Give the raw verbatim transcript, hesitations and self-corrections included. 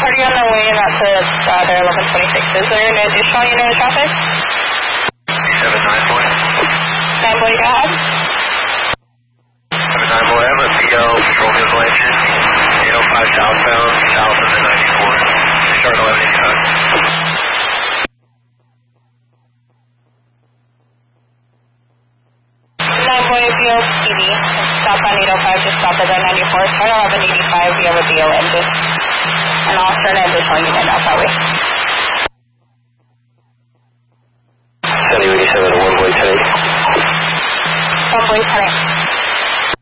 already on their way and that's at uh, their eleven twenty-six. Is there an additional unit of traffic? seven nine boy. nine boy, go ahead. seven nine boy, I have a P O, patrol vehicle engine, eight oh five southbound, south of the ninety-four. Start eleven eighty-five. nine boy, B O P D. Stop on eight oh five, just stop at the ninety-four. Start eleven eighty-five, we have a B O engine. And I'll start an additional unit out that way. seven eighty-seven, one boy ten eight. one boy ten eight.